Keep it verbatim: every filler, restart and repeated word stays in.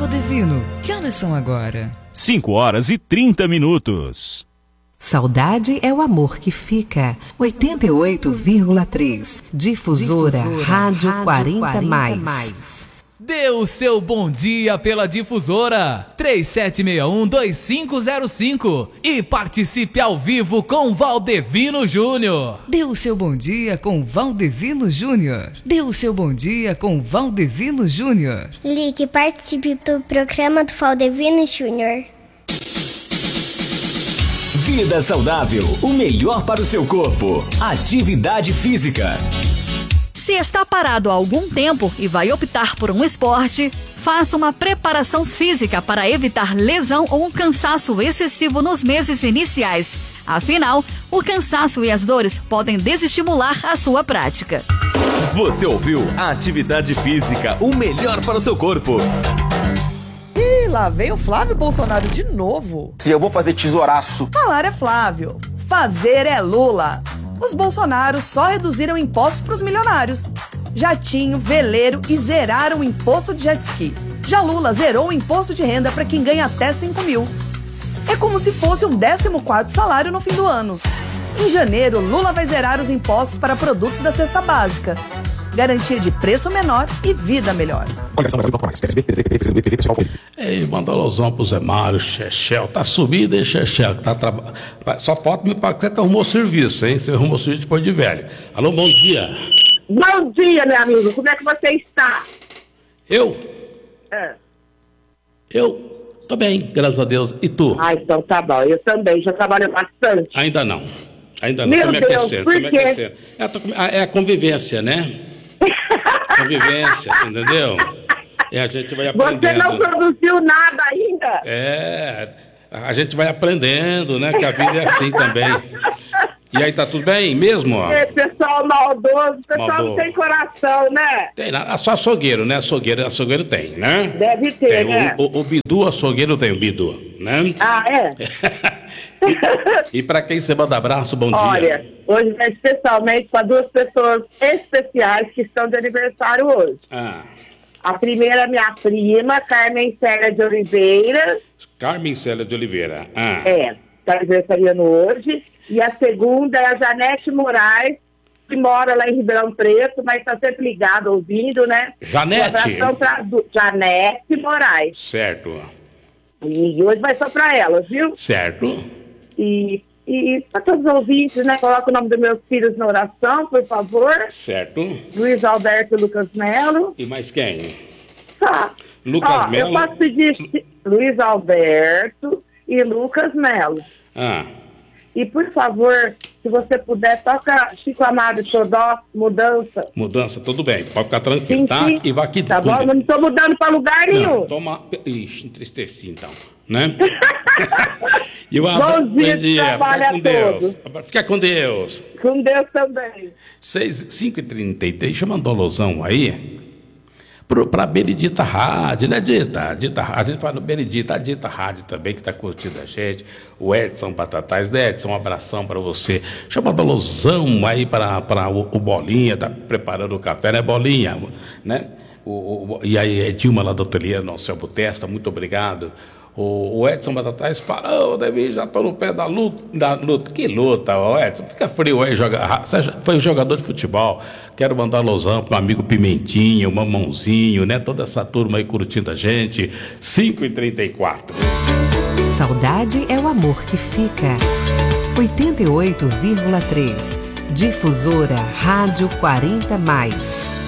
Valdevino, que horas são agora? cinco horas e trinta minutos. Saudade é o amor que fica. oitenta e oito vírgula três. Difusora, Difusora Rádio, Rádio quarenta mais. Dê o seu bom dia pela Difusora três sete seis um, dois cinco zero cinco e participe ao vivo com Valdevino Júnior. Dê o seu bom dia com Valdevino Júnior. Dê o seu bom dia com Valdevino Júnior. Ligue e participe do programa do Valdevino Júnior. Vida saudável, o melhor para o seu corpo. Atividade física. Se está parado há algum tempo e vai optar por um esporte, faça uma preparação física para evitar lesão ou um cansaço excessivo nos meses iniciais. Afinal, o cansaço e as dores podem desestimular a sua prática. Você ouviu a Atividade Física, o melhor para o seu corpo. Ih, lá veio o Flávio Bolsonaro de novo. Se eu vou fazer tesouraço. Falar é Flávio, fazer é Lula. Os Bolsonaros só reduziram impostos para os milionários. Jatinho, veleiro e zeraram o imposto de jet ski. Já Lula zerou o imposto de renda para quem ganha até cinco mil. É como se fosse um décimo quarto salário no fim do ano. Em janeiro, Lula vai zerar os impostos para produtos da cesta básica. Garantia de preço menor e vida melhor. Ei, manda alusão pro Zé Mário, Chechel. Tá subido, hein, Chechel? Tá traba... Só falta me falar que você arrumou serviço, hein? Você arrumou serviço depois de velho. Alô, bom dia. Bom dia, meu amigo. Como é que você está? Eu? É. Eu? Tô bem, graças a Deus. E tu? Ah, então tá bom. Eu também. Já trabalho bastante. Ainda não. Ainda não. Meu Tô me Deus, aquecendo. por Tô me quê? aquecendo. É, tô... é a convivência, né? Convivência, você entendeu? E a gente vai aprendendo. Você não produziu nada ainda? É, a gente vai aprendendo, né? Que a vida é assim também. E aí, tá tudo bem mesmo? Ó? É, pessoal maldoso, pessoal Maldoso. não tem coração, né? Tem, só açougueiro, né? Açougueiro, açougueiro tem, né? Deve ter, tem. né? O, o, o Bidu, açougueiro tem o Bidu, né? Ah, é? E, e pra quem você manda abraço, bom Olha, dia. hoje é especialmente para duas pessoas especiais que estão de aniversário hoje. Ah, A primeira é minha prima, Carmen Célia de Oliveira. Carmen Célia de Oliveira. Ah. É, está aniversariando hoje. E a segunda é a Janete Moraes, que mora lá em Ribeirão Preto, mas está sempre ligada, ouvindo, né? Janete? Um abração pra du- Janete Moraes. Certo. E hoje vai só para elas, viu? Certo. E, e para todos os ouvintes, né? Coloca o nome dos meus filhos na oração, por favor. Certo. Luiz Alberto e Lucas Melo. E mais quem? Tá. Lucas Ó, Melo. eu posso pedir Luiz Alberto e Lucas Melo. Ah. E, por favor, se você puder, toca Chico Amado, Xodó, Mudança. Mudança, tudo bem. Pode ficar tranquilo, Sim, tá? sim. E vai aqui. Tá bom? Eu não estou mudando para lugar nenhum. Não, toma... Ixi, entristeci então, né? E o Bom dia, dia. trabalho Fica com a Deus. todos. Fica com Deus. Com Deus também. cinco e trinta e três, chama um alusão aí para a Benedita Rádio, né, Dita? Dita? A gente fala no Benedita, a Dita Rádio também, que está curtindo a gente. O Edson Batatais, né, Edson, um abração para você. Chama um alusão aí para o, o Bolinha, tá preparando o café, né, Bolinha? Né? O, o, e aí, é Dilma lá do ateliê, nosso Elbo Testa, muito obrigado. O, o Edson Batatais fala, ô, oh, Davi, já tô no pé da luta, da luta. Que luta, ô Edson, fica frio aí, joga, você foi um jogador de futebol. Quero mandar alusão pro meu amigo Pimentinho, Mamãozinho, né, toda essa turma aí curtindo a gente. cinco e trinta e quatro. Saudade é o amor que fica. oitenta e oito vírgula três. Difusora Rádio quarenta mais.